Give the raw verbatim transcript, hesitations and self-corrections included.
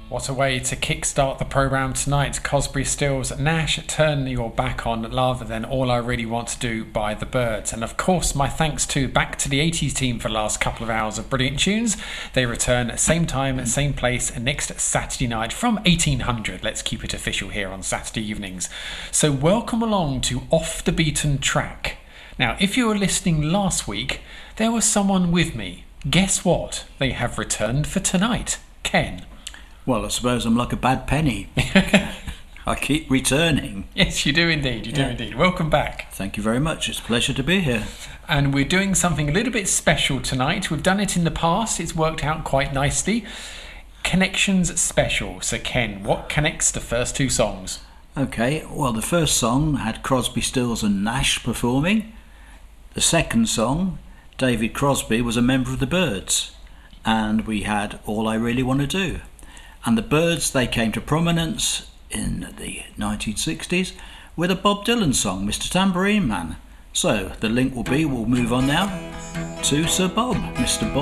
What a way to kickstart the programme tonight. Crosby, Stills, Nash, Turn Your Back on Love, then All I Really Want to Do by The Byrds. And of course, my thanks to Back to the eighties team for the last couple of hours of brilliant tunes. They return same time, same place next Saturday night from eighteen hundred. Let's keep it official here on Saturday evenings. So welcome along to Off the Beaten Track. Now, if you were listening last week, there was someone with me. Guess what? They have returned for tonight. Ken. Well, I suppose I'm like a bad penny. I keep returning. Yes, you do indeed. You do yeah. indeed. Welcome back. Thank you very much. It's a pleasure to be here. And we're doing something a little bit special tonight. We've done it in the past. It's worked out quite nicely. Connections special. So, Ken, what connects the first two songs? Okay, well, the first song had Crosby, Stills and Nash performing. The second song, David Crosby was a member of the Byrds. And we had All I Really Want to Do. And the Byrds, they came to prominence in the nineteen sixties with a Bob Dylan song, Mister Tambourine Man. So the link will be, we'll move on now to Sir Bob, Mister Bob.